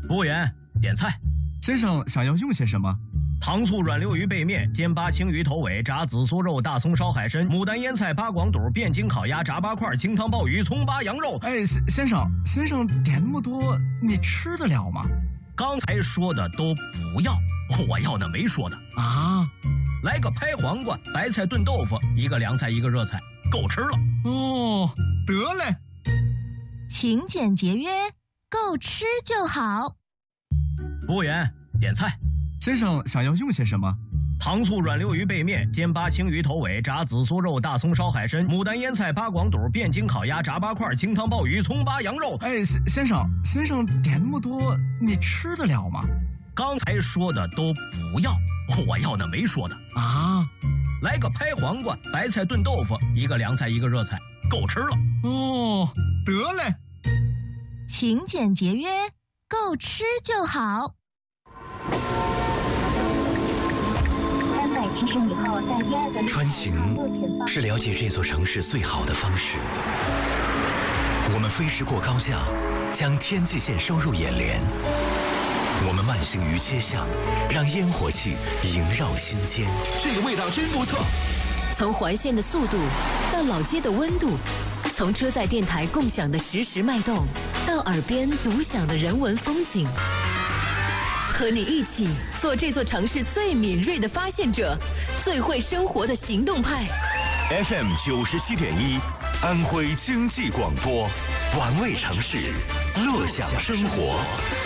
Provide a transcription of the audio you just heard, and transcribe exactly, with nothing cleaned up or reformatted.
服务员，点菜。 先生想要用些什么？ 糖醋软溜鱼背面、煎八青鱼头尾、炸紫苏肉、大葱烧海参、牡丹腌菜、八广肚、汴京烤鸭、炸八块、清汤鲍鱼、葱八羊肉。 哎，先先生，先生点那么多，你吃得了吗？ 刚才说的都不要，我要的没说的啊。 来个拍黄瓜、白菜炖豆腐，一个凉菜，一个热菜，够吃了。 哦，得嘞。 勤俭节约，够吃就好。 服务员，点菜。 先生想要用些什么？ 糖醋软溜鱼背面、煎八青鱼头尾、炸紫苏肉、大葱烧海参、牡丹腌菜、八广肚、汴京烤鸭、炸八块、清汤鲍鱼、葱八羊肉。 哎，先先生，先生点那么多，你吃得了吗？ 刚才说的都不要，我要的没说的啊。 来个拍黄瓜、白菜炖豆腐，一个凉菜，一个热菜，够吃了。 哦，得嘞。 勤俭节约，够吃就好。 其实以后在第二个穿行是了解这座城市最好的方式。我们飞驰过高架，将天际线收入眼帘；我们慢行于街巷，让烟火气萦绕心间。 这个味道真不错。 从环线的速度到老街的温度，从车载电台共享的实时脉动，到耳边独享的人文风景。和你一起做这座城市最敏锐的发现者，最会生活的行动派。 F M 九十七点一，安徽经济广播，玩味城市，乐享生活。